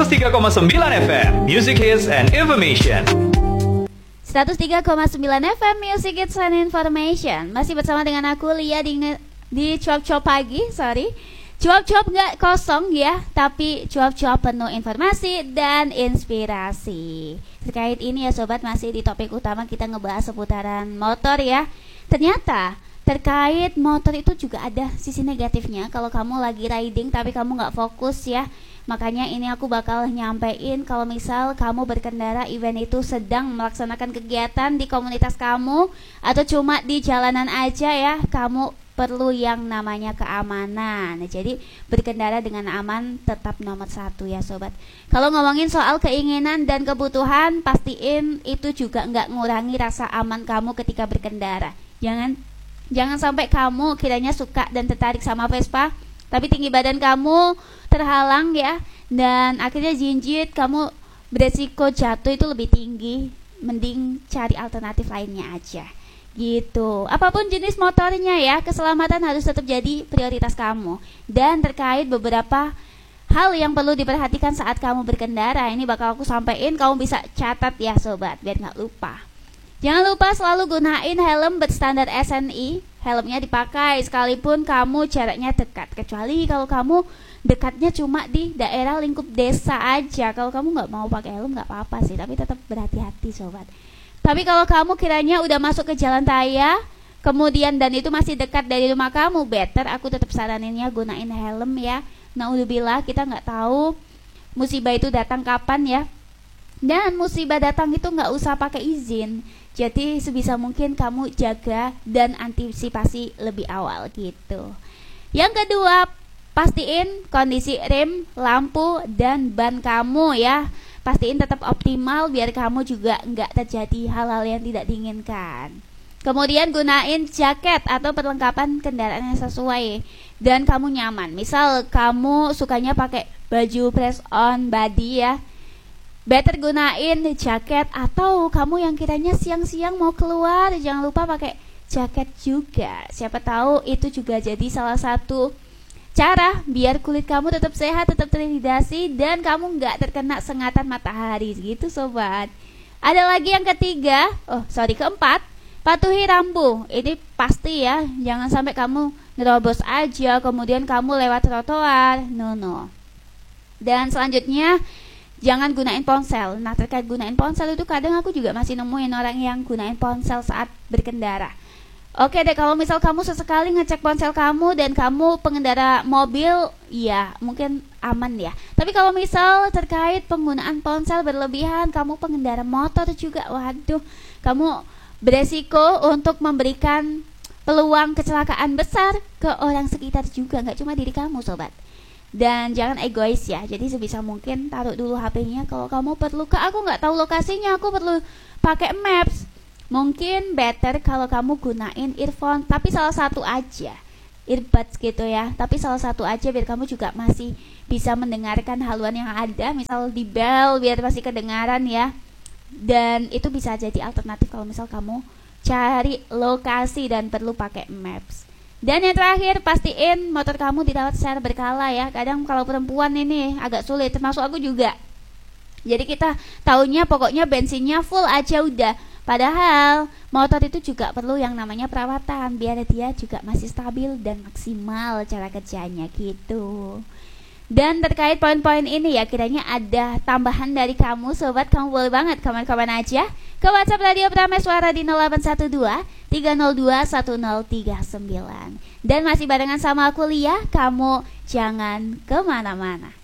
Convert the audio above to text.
103,9 FM Music Hits and Information. 103,9 FM Music Hits and Information. Masih bersama dengan aku Lia di cuap-cuap pagi. Cuap-cuap gak kosong ya, tapi cuap-cuap penuh informasi dan inspirasi. Terkait ini ya sobat, masih di topik utama kita ngebahas seputaran motor ya. Ternyata terkait motor itu juga ada sisi negatifnya. Kalau kamu lagi riding tapi kamu gak fokus ya. Makanya ini aku bakal nyampein kalau misal kamu berkendara, event itu sedang melaksanakan kegiatan di komunitas kamu atau cuma di jalanan aja ya, kamu perlu yang namanya keamanan. Jadi berkendara dengan aman tetap nomor 1 ya sobat. Kalau ngomongin soal keinginan dan kebutuhan, pastiin itu juga nggak ngurangi rasa aman kamu ketika berkendara. Jangan sampai kamu kiranya suka dan tertarik sama Vespa, tapi tinggi badan kamu terhalang ya, dan akhirnya jinjit, kamu beresiko jatuh itu lebih tinggi. Mending cari alternatif lainnya aja gitu. Apapun jenis motornya ya, keselamatan harus tetap jadi prioritas kamu. Dan terkait beberapa hal yang perlu diperhatikan saat kamu berkendara, ini bakal aku sampaikan, kamu bisa catat ya sobat biar gak lupa. Jangan lupa selalu gunain helm berstandar SNI. Helmnya dipakai sekalipun kamu jaraknya dekat, kecuali kalau kamu dekatnya cuma di daerah lingkup desa aja. Kalau kamu nggak mau pakai helm nggak apa-apa sih, tapi tetap berhati-hati sobat. Tapi kalau kamu kiranya udah masuk ke jalan raya, kemudian dan itu masih dekat dari rumah kamu, better aku tetap saraninnya gunain helm ya. Naudzubillah, kita nggak tahu musibah itu datang kapan ya. Dan musibah datang itu nggak usah pakai izin. Jadi sebisa mungkin kamu jaga dan antisipasi lebih awal gitu. Yang kedua, pastiin kondisi rem, lampu, dan ban kamu ya. Pastiin tetap optimal biar kamu juga nggak terjadi hal-hal yang tidak diinginkan. Kemudian gunain jaket atau perlengkapan kendaraan yang sesuai dan kamu nyaman. Misal kamu sukanya pakai baju press on body ya, better gunain jaket. Atau kamu yang kiranya siang-siang mau keluar, jangan lupa pakai jaket juga. Siapa tahu itu juga jadi salah satu cara biar kulit kamu tetap sehat, tetap terhidrasi, dan kamu nggak terkena sengatan matahari gitu sobat. Ada lagi yang ketiga, keempat, patuhi rambu. Ini pasti ya, jangan sampai kamu nerobos aja kemudian kamu lewat trotoar. No. Dan selanjutnya, jangan gunain ponsel. Nah, terkait gunain ponsel itu kadang aku juga masih nemuin orang yang gunain ponsel saat berkendara. Oke deh, kalau misal kamu sesekali ngecek ponsel kamu dan kamu pengendara mobil, ya mungkin aman ya. Tapi kalau misal terkait penggunaan ponsel berlebihan, kamu pengendara motor juga, waduh, kamu beresiko untuk memberikan peluang kecelakaan besar ke orang sekitar juga, nggak cuma diri kamu sobat. Dan jangan egois ya, jadi sebisa mungkin taruh dulu HP-nya. Kalau kamu perlu aku nggak tahu lokasinya, aku perlu pakai maps, mungkin better kalau kamu gunain earphone, tapi salah satu aja, earbuds gitu ya, tapi salah satu aja biar kamu juga masih bisa mendengarkan haluan yang ada, misal di bel biar masih kedengaran ya. Dan itu bisa jadi alternatif kalau misal kamu cari lokasi dan perlu pakai maps. Dan yang terakhir, pastiin motor kamu dirawat secara berkala ya. Kadang kalau perempuan ini agak sulit, termasuk aku juga. Jadi kita taunya pokoknya bensinnya full aja udah. Padahal motor itu juga perlu yang namanya perawatan biar dia juga masih stabil dan maksimal cara kerjanya gitu. Dan terkait poin-poin ini ya, kiranya ada tambahan dari kamu sobat, kamu boleh banget komen-komen aja ke WhatsApp Radio Prameswara Suara di 0812 302 1039. Dan masih barengan sama aku Lia, kamu jangan kemana-mana.